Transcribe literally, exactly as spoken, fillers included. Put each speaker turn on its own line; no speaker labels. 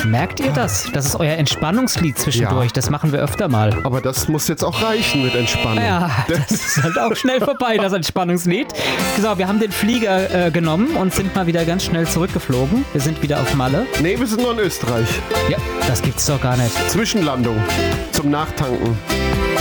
Merkt ihr das? Das ist euer Entspannungslied zwischendurch.
Ja.
Das machen wir öfter mal.
Aber das muss jetzt auch reichen mit Entspannung.
Ja, das ist halt auch schnell vorbei, das Entspannungslied. So, wir haben den Flieger äh, genommen und sind mal wieder ganz schnell zurückgeflogen. Wir sind wieder auf Malle.
Nee, wir sind noch in Österreich.
Ja, das gibt's doch gar nicht.
Zwischenlandung zum Nachtanken.